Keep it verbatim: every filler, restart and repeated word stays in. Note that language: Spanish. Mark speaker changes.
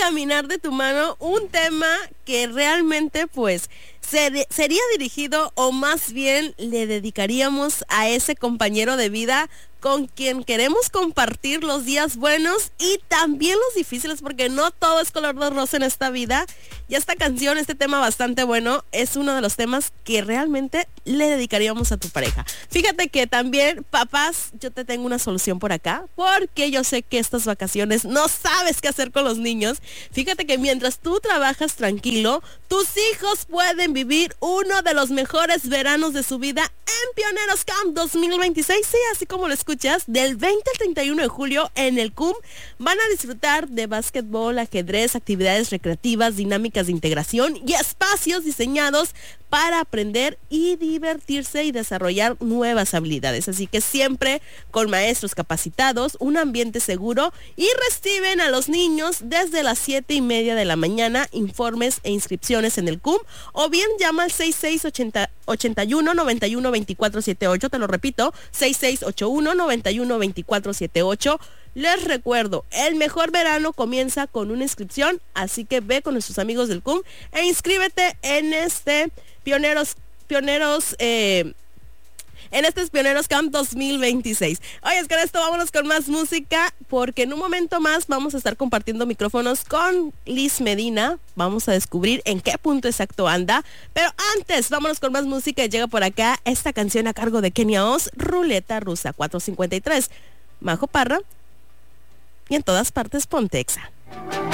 Speaker 1: caminar de tu mano, un tema que realmente pues ser, sería dirigido, o más bien le dedicaríamos a ese compañero de vida con quien queremos compartir los días buenos y también los difíciles, porque no todo es color de rosa en esta vida. Y esta canción, este tema bastante bueno, es uno de los temas que realmente le dedicaríamos a tu pareja. Fíjate que también, papás, yo te tengo una solución por acá, porque yo sé que estas vacaciones no sabes qué hacer con los niños. Fíjate que mientras tú trabajas tranquilo, tus hijos pueden vivir uno de los mejores veranos de su vida en Pioneros Camp dos mil veintiséis. Sí, así como lo escuchas, del veinte al treinta y uno de julio en el C U M van a disfrutar de básquetbol, ajedrez, actividades recreativas, dinámicas de integración y espacios diseñados para aprender y divertirse y desarrollar nuevas habilidades. Así que siempre con maestros capacitados, un ambiente seguro, y reciben a los niños desde las siete y media de la mañana. Informes e inscripciones en el C U M o bien llama al seis seis ocho cero, ocho uno, nueve uno, dos cuatro siete ocho. Te lo repito, seis seis ocho uno, nueve uno, dos cuatro siete ocho. Les recuerdo, el mejor verano comienza con una inscripción, así que ve con nuestros amigos del C U M e inscríbete en este Pioneros, Pioneros, eh, en este Pioneros Camp dos mil veintiséis. Oye, es que con esto vámonos con más música, porque en un momento más vamos a estar compartiendo micrófonos con Liz Medina. Vamos a descubrir en qué punto exacto anda. Pero antes, vámonos con más música, y llega por acá esta canción a cargo de Kenia Oz, Ruleta Rusa, cuatro cincuenta y tres. Majo Parra, y en todas partes Pontexa.